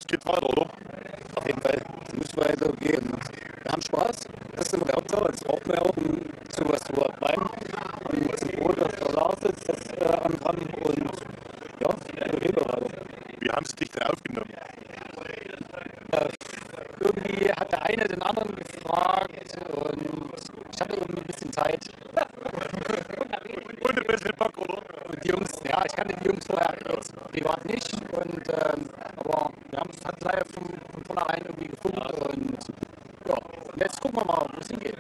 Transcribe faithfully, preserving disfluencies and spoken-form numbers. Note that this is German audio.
es geht weiter, oder? Auf jeden Fall. Es muss weitergehen. Wir haben Spaß. Das ist immer der Hauptsache. Das braucht man ja auch, um sowas zu bleiben. Und zum Brot, dass der Lars sitzt, das äh, am Gramm. Und ja, so geht er weiter. Wie haben sie dich denn aufgenommen? Äh, irgendwie hat der eine den anderen gefragt und ich hatte irgendwie ein bisschen Zeit. Und ein bisschen Bock, oder? Und die Jungs, ja, ich kannte die Jungs vorher jetzt privat nicht. Und, ähm, aber wir haben es hat leider von, von vornherein irgendwie gefunden. Und